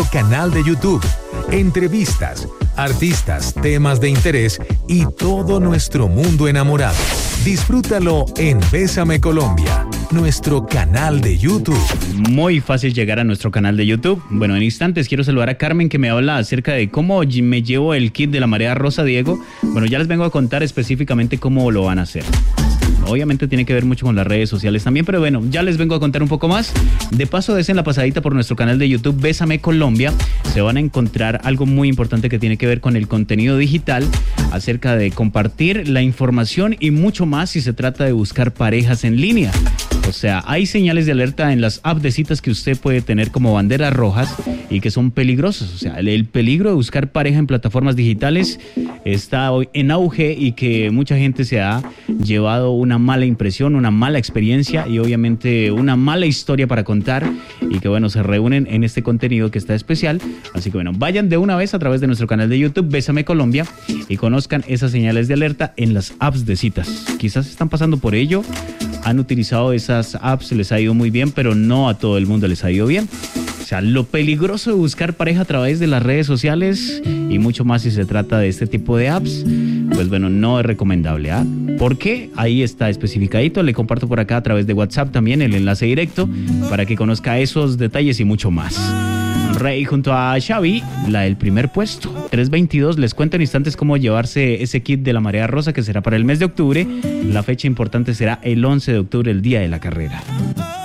canal de YouTube, entrevistas, artistas, temas de interés y todo nuestro mundo enamorado. Disfrútalo en Bésame Colombia, nuestro canal de YouTube. Muy fácil llegar a nuestro canal de YouTube. Bueno, en instantes quiero saludar a Carmen, que me habla acerca de cómo me llevo el kit de la Marea Rosa, Diego. Bueno, ya les vengo a contar específicamente cómo lo van a hacer. Obviamente tiene que ver mucho con las redes sociales también, pero bueno, ya les vengo a contar un poco más. De paso, desen la pasadita por nuestro canal de YouTube Bésame Colombia. Se van a encontrar algo muy importante que tiene que ver con el contenido digital, acerca de compartir la información y mucho más si se trata de buscar parejas en línea. O sea, hay señales de alerta en las apps de citas que usted puede tener como banderas rojas y que son peligrosas. O sea, el peligro de buscar pareja en plataformas digitales está hoy en auge y que mucha gente se ha llevado una mala impresión, una mala experiencia y obviamente una mala historia para contar, y que bueno, se reúnen en este contenido que está especial. Así que bueno, vayan de una vez a través de nuestro canal de YouTube Bésame Colombia y conozcan esas señales de alerta en las apps de citas. Quizás están pasando por ello, han utilizado esas apps, les ha ido muy bien, pero no a todo el mundo les ha ido bien. O sea, lo peligroso de buscar pareja a través de las redes sociales y mucho más si se trata de este tipo de apps, pues bueno, no es recomendable, ¿ah? ¿Por qué? Ahí está especificadito, le comparto por acá a través de WhatsApp también el enlace directo para que conozca esos detalles y mucho más. Rey junto a Xavi, la del primer puesto, 322. Les cuento en instantes cómo llevarse ese kit de la Marea Rosa, que será para el mes de octubre. La fecha importante será el 11 de octubre, el día de la carrera.